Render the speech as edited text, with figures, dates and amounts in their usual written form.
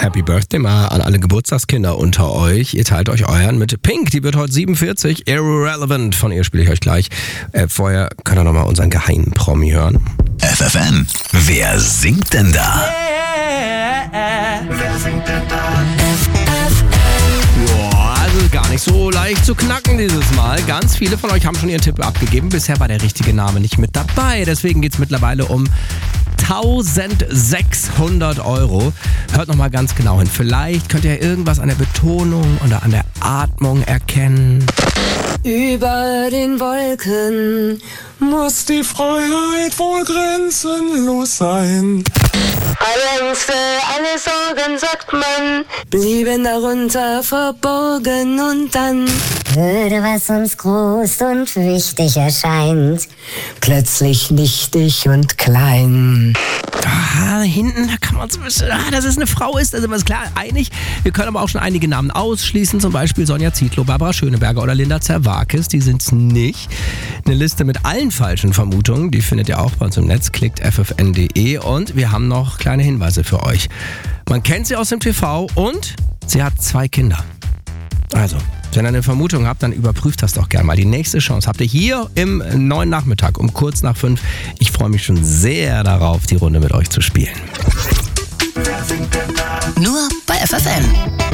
Happy Birthday mal an alle Geburtstagskinder unter euch. Ihr teilt euch euren mit Pink, die wird heute 47. Irrelevant, von ihr spiele ich euch gleich. Vorher könnt ihr nochmal unseren geheimen Promi hören. FFN, wer singt denn da? Wer singt denn da? Boah, also gar nicht so leicht zu knacken dieses Mal. Ganz viele von euch haben schon ihren Tipp abgegeben. Bisher war der richtige Name nicht mit dabei. Deswegen geht es mittlerweile um 1.600 €. Hört nochmal ganz genau hin. Vielleicht könnt ihr irgendwas an der Betonung oder an der Atmung erkennen. Über den Wolken Muss die Freiheit wohl grenzenlos sein? alle Ängste, alle Sorgen, sagt man, blieben darunter verborgen und dann würde, was uns groß und wichtig erscheint, plötzlich nichtig und klein. Hinten, da kann man so ein bisschen, dass es eine Frau ist, da sind wir uns klar einig. Wir können aber auch schon einige Namen ausschließen, zum Beispiel Sonja Zietlow, Barbara Schöneberger oder Linda Zerwakis, die sind es nicht. Eine Liste mit allen falschen Vermutungen, die findet ihr auch bei uns im Netz, klickt ffn.de und wir haben noch kleine Hinweise für euch. Man kennt sie aus dem TV und sie hat 2 Kinder. Also, wenn ihr eine Vermutung habt, dann überprüft das doch gerne mal. Die nächste Chance habt ihr hier im neuen Nachmittag um kurz nach 5. Ich freue mich schon sehr darauf, die Runde mit euch zu spielen. Nur bei FFN.